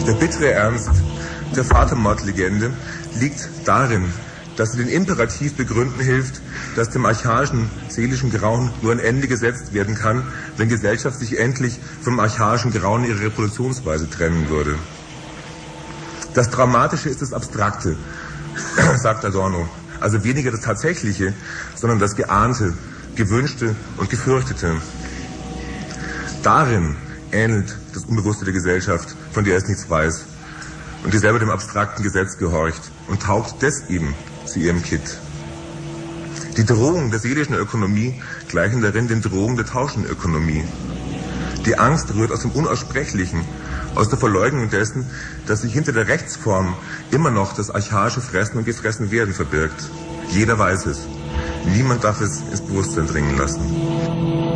Der bittere Ernst der Vatermordlegende liegt darin, dass sie den Imperativ begründen hilft, dass dem archaischen seelischen Grauen nur ein Ende gesetzt werden kann, wenn Gesellschaft sich endlich vom archaischen Grauen ihrer Reproduktionsweise trennen würde. Das Dramatische ist das Abstrakte, sagt Adorno, also weniger das Tatsächliche, sondern das Geahnte, Gewünschte und Gefürchtete. Darin ähnelt das Unbewusste der Gesellschaft, von der es nichts weiß und die selber dem abstrakten Gesetz gehorcht und taugt deswegen zu ihrem Kitt. Die Drohungen der seelischen Ökonomie gleichen darin den Drohungen der tauschenden Ökonomie. Die Angst rührt aus dem Unaussprechlichen, aus der Verleugnung dessen, dass sich hinter der Rechtsform immer noch das archaische Fressen und Gefressenwerden verbirgt. Jeder weiß es. Niemand darf es ins Bewusstsein dringen lassen.